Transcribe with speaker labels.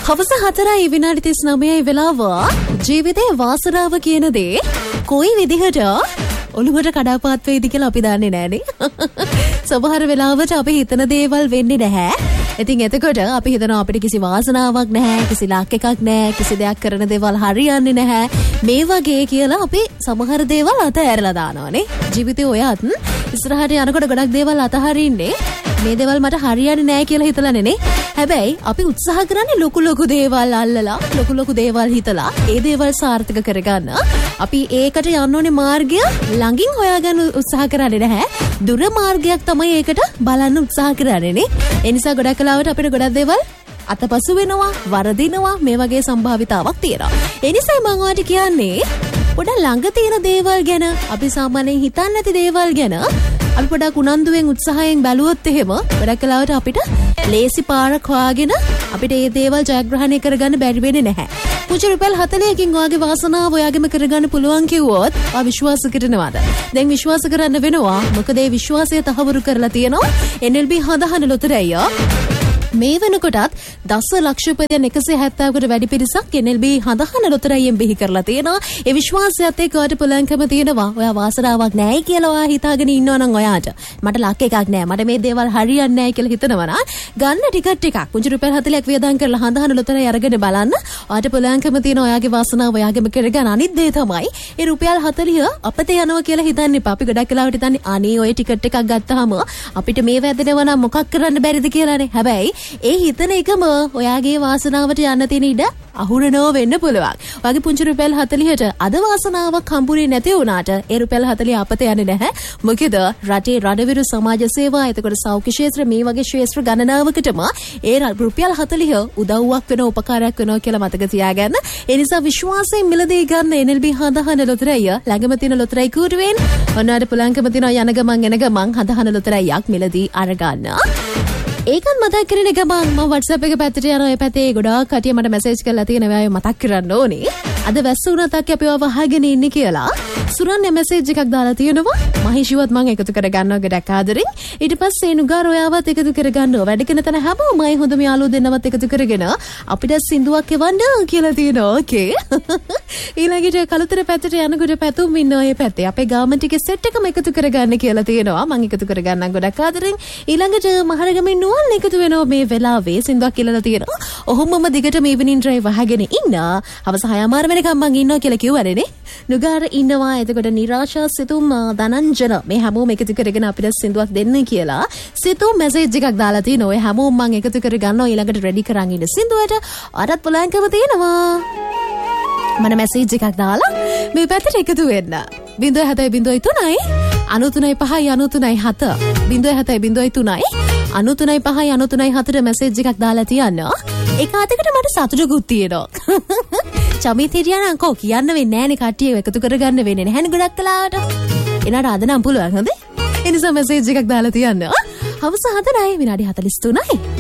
Speaker 1: හවස 4යි විනාඩි 39යි වෙලාව. ජීවිතේ වාසනාව කියන දේ කොයි විදිහට ඔළුවට කඩාපාත් වෙයිද කියලා අපි දන්නේ නැහනේ. සමහර වෙලාවට අපි හිතන දේවල් වෙන්නේ නැහැ. ඉතින් එතකොට අපි හිතනවා අපිට කිසි වාසනාවක් නැහැ, කිසි ලක් එකක් නැහැ, කිසි දෙයක් කරන දේවල් හරියන්නේ නැහැ. මේ වගේ කියලා අපි සමහර දේවල් අතහැරලා දානවානේ. ජීවිතේ ඔයත් ඉස්සරහට යනකොට ගොඩක් දේවල් අතහරින්නේ මේ දේවල් මට හරියන්නේ නැහැ කියලා හිතලානේ නේ. හැබැයි අපි උත්සාහ කරන්නේ ලොකු දේවල් අල්ලලා, ලොකු දේවල් හිතලා ඒ දේවල් සාර්ථක කරගන්න. අපි ඒකට යන්න ඕනේ මාර්ගය ළඟින් හොයාගන්න උත්සාහ කරන්නේ නැහැ. දුර මාර්ගයක් තමයි ඒකට බලන්න උත්සාහ කරන්නේ නේ. ඒ නිසා ගොඩක් කලාවට අපිට ගොඩක් දේවල් අතපසු වෙනවා, වරදිනවා, මේ වගේ සම්භාවිතාවක් තියෙනවා. ඒ නිසා මම ඔයාලට කියන්නේ පොඩක් ළඟ තියෙන දේවල් ගැන, අපි සාමාන්‍යයෙන් හිතන්නේ නැති දේවල් ගැන අපි පොඩක් උනන්දුවෙන් උත්සාහයෙන් බැලුවොත් එහෙම ගොඩක් කලාවට අපිට ලේසි පාරක් හොයාගෙන අපිට මේ දේවල් ජයග්‍රහණය කරගන්න බැරි වෙන්නේ නැහැ. පුංචි රුපියල් 40කින් ඔයාගේ වාසනාව ඔයාගෙම කරගන්න පුළුවන් කිව්වොත් ඔයා විශ්වාස කරනවද? දැන් විශ්වාස කරන්න වෙනවා. මොකද ඒ විශ්වාසය තහවුරු කරලා තියෙනවා NLB හඳහන ලොතරැය. මේ වෙනකොටත් දසලක්ෂපතියන් 170කට වැඩි පිරිසක් NLB හඳහන ලොතරැයියෙන් බිහි කරලා තියෙනවා. ඒ විශ්වාසයත් එක්ක ඔයාට පුළුවන්කම තියෙනවා. ඔයා වාසනාවක් නැහැ කියලා ඔයා හිතාගෙන ඉන්නවා නම් ඔයාට මට ලක් එකක් නැහැ, මට මේ දේවල් හරියන්නේ නැහැ කියලා හිතනවා නම් ගන්න ටිකට් එකක් පුංචි රුපියල් 40ක් වියදම් කරලා හඳහන ලොතරැයි අරගෙන බලන්න. ඔයාට පුළුවන්කම තියෙනවා ඔයාගේ වාසනාව ඔයාගෙම කරගන්න. අනිත් දේ තමයි ඒ රුපියල් 40 අපතේ යනවා කියලා හිතන්න එපා. අපි ගොඩක් වෙලාවට හිතන්නේ අනේ ඔය ටිකට් එකක් ගත්තාම අපිට මේ වැදෙනවා නම් මොකක් කරන්න බැරිද කියලානේ. හැබැයි ඒ හිතන එකම ඔයාගේ වාසනාවට යන්න තියෙන ඉඩ අහුරනෝ වෙන්න පුළුවන්. ඔයාගේ පුංචි රුපියල් 40ට අද වාසනාවක් හම්බුනේ නැති වුණාට ඒ රුපියල් 40 අපතේ යන්නේ නැහැ. මොකද රටේ රටවිරු සමාජ සේවා, එතකොට සෞඛ්‍ය ක්ෂේත්‍ර, මේ වගේ ක්ෂේත්‍ර ගණනාවකටම ඒ රුපියල් 40 උදව්වක් වෙන, උපකාරයක් වෙනවා කියලා මතක තියාගන්න. ඒ නිසා විශ්වාසයෙන් මිලදී ගන්න NLB හඳහන ලොතරැය ළඟම තියෙන ලොතරැයි කූඩුවෙන් ඔන්නට පුළුවන්කම තියෙනවා යන ගමන් එන ගමන් හඳහන ලොතරැයියක් මිලදී අරගන්න. ඒකත් මතක් කරන ගමන් මම WhatsApp එක පැත්තට යනවා. ඒ පැත්තේ ගොඩාක් කටිය මට මැසේජ් කරලා තියෙනවා. ඒවා මතක් කරන්න ඕනේ. අද වැස්ස උනත් අපිව වහගෙන ඉන්නේ කියලා. සුරන් මැසේජ් එකක් දාලා තියෙනවා. මහේෂිවත් මම එකතු කරගන්නවා ගොඩක් ආදරෙන්. ඊට පස්සේ නුගාර ඔයාවත් එකතු කරගන්නවා. වැඩ කරන තැන හැමෝමයි හොඳම යාළුවෝ දෙන්නවත් එකතු කරගෙන අපිට සින්දුවක් එවන්න කියලා තියෙනවා. ඕකේ. ඊළඟට කලුතර පැත්තට යනකොට පැතුම් ඉන්නවා. ඒ පැත්තේ අපේ ගාමන් ටිකේ සෙට් එකම එකතු කරගන්න කියලා තියෙනවා. මම එකතු කරගන්නම් ගොඩක් ආදරෙන්. ඊළඟට මහරගමින් නුවන් එකතු වෙනවා මේ වෙලාවේ සින්දුවක් කියලා තියෙනවා. ඔහොමම දිගටම ඉවිනින් ඩ්‍රයිව් වහගෙන ඉන්න. හවස 6:00 වෙනකම් මං ඉන්නවා කියලා කිව්වනේ. නුගාර ඉන්නවා. එතකොට නිරාශා, සිතුම්, ධනංජන මේ හැමෝම එකතු කරගෙන අපිට සින්දුවක් දෙන්න කියලා සිතුම් මැසේජ් එකක් දාලා තිනවා. ඔය හැමෝම මං එකතු කරගන්නවා ඊළඟට රෙඩි කරන් ඉන්න සින්දුවට. අරත් පුළුවන්කම තියෙනවා. මම මැසේජ් එකක් දාලා මේ පැත්තට එකතු වෙන්න. 07003 93.5 07003 93.5 මැසේජ් එකක් දාලා තියන්න. ඒක අතකට මට සතුටුකුත් තියෙනවා. චමිතිරියන් අංකෝ කියන්න වෙන්නේ නැහනේ, කට්ටිය එකතු කරගන්න වෙන්නේ නැහනේ ගොඩක් කලාවට. එනට අද නම් පුළුවන් හොඳේ. ඒ නිසා මැසේජ් එකක් දාලා තියන්න. හවස 4යි විනාඩි 43යි.